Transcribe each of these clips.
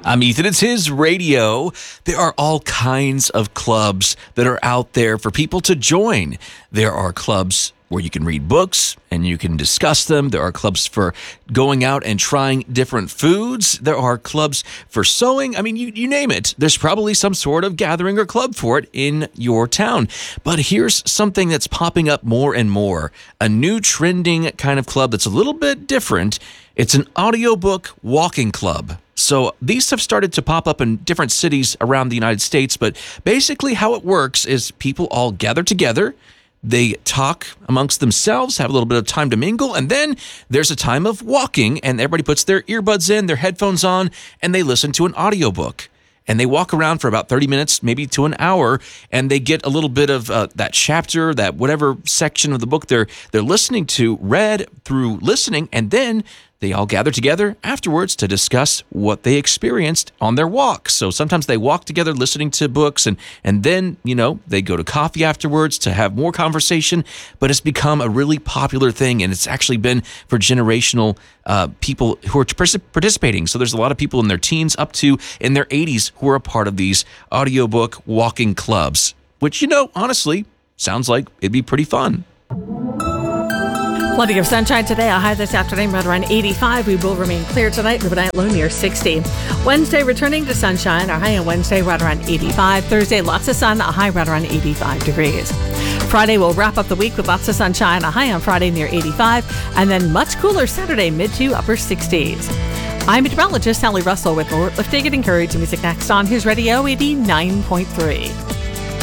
I'm Ethan. It's His Radio. There are all kinds of clubs that are out there for people to join. There are clubs where you can read books and you can discuss them. There are clubs for going out and trying different foods. There are clubs for sewing. I mean, you name it. There's probably some sort of gathering or club for it in your town. But here's something that's popping up more and more. A new trending kind of club that's a little bit different. It's an audiobook walking club. So these have started to pop up in different cities around the United States, but basically how it works is people all gather together, they talk amongst themselves, have a little bit of time to mingle, and then there's a time of walking, and everybody puts their earbuds in, their headphones on, and they listen to an audiobook. And they walk around for about 30 minutes, maybe to an hour, and they get a little bit of that chapter, that whatever section of the book they're listening to, read through listening, and then they all gather together afterwards to discuss what they experienced on their walk. So sometimes they walk together listening to books, and then, they go to coffee afterwards to have more conversation. But it's become a really popular thing, and it's actually been for generational people who are participating. So there's a lot of people in their teens up to in their 80s who are a part of these audiobook walking clubs, which, honestly, sounds like it'd be pretty fun. Plenty of sunshine today. A high this afternoon right around 85. We will remain clear tonight. Overnight low near 60. Wednesday returning to sunshine. Our high on Wednesday right around 85. Thursday lots of sun. A high right around 85 degrees. Friday we'll wrap up the week with lots of sunshine. A high on Friday near 85. And then much cooler Saturday, mid to upper 60s. I'm meteorologist Sally Russell with more Lifting and Encouraging Music next on His Radio 89.3.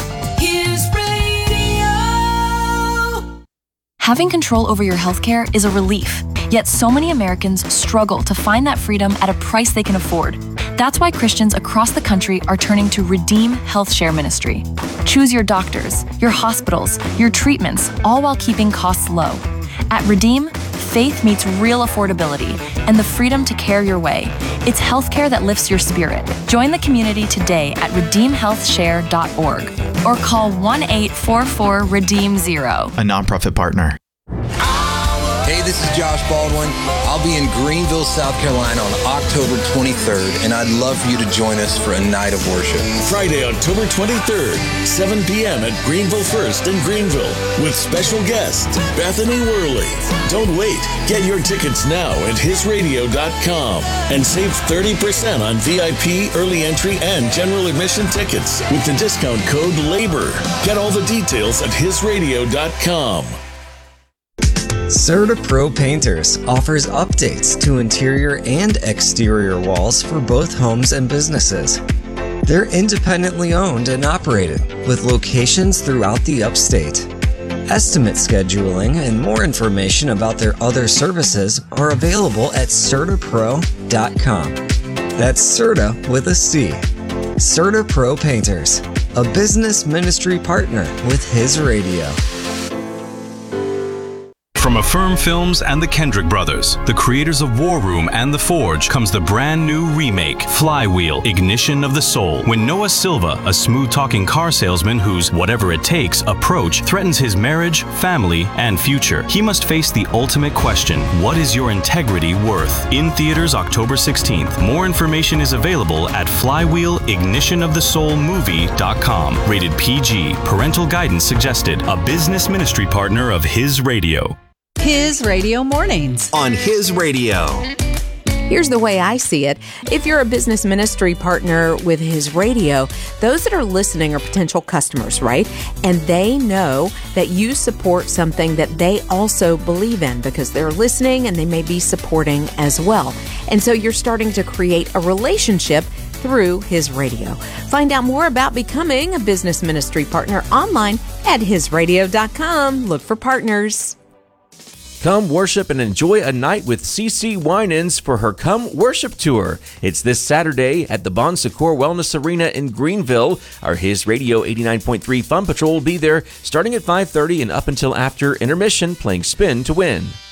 Having control over your healthcare is a relief, yet so many Americans struggle to find that freedom at a price they can afford. That's why Christians across the country are turning to Redeem Health Share Ministry. Choose your doctors, your hospitals, your treatments, all while keeping costs low. At Redeem, faith meets real affordability and the freedom to care your way. It's healthcare that lifts your spirit. Join the community today at redeemhealthshare.org or call 1-844-REDEEM-0. A nonprofit partner. Hey, this is Josh Baldwin. I'll be in Greenville, South Carolina on October 23rd, and I'd love for you to join us for a night of worship. Friday, October 23rd, 7 p.m. at Greenville First in Greenville with special guest Bethany Worley. Don't wait. Get your tickets now at hisradio.com and save 30% on VIP, early entry, and general admission tickets with the discount code LABOR. Get all the details at hisradio.com. CertaPro Painters offers updates to interior and exterior walls for both homes and businesses. They're independently owned and operated with locations throughout the upstate. Estimate scheduling and more information about their other services are available at CertaPro.com. That's Certa with a C. CertaPro Painters, a business ministry partner with His Radio. From Affirm Films and the Kendrick Brothers, the creators of War Room and The Forge, comes the brand new remake, Flywheel, Ignition of the Soul. When Noah Silva, a smooth-talking car salesman whose whatever it takes approach threatens his marriage, family, and future, he must face the ultimate question: what is your integrity worth? In theaters October 16th. More information is available at flywheelignitionofthesoulmovie.com. Rated PG. Parental guidance suggested. A business ministry partner of His Radio. His Radio Mornings on His Radio. Here's the way I see it. If you're a business ministry partner with His Radio, those that are listening are potential customers, right? And they know that you support something that they also believe in because they're listening and they may be supporting as well. And so you're starting to create a relationship through His Radio. Find out more about becoming a business ministry partner online at hisradio.com. Look for partners. Come worship and enjoy a night with CeCe Winans for her Come Worship Tour. It's this Saturday at the Bon Secours Wellness Arena in Greenville. Our His Radio 89.3 Fun Patrol will be there starting at 5:30 and up until after intermission, playing Spin to Win.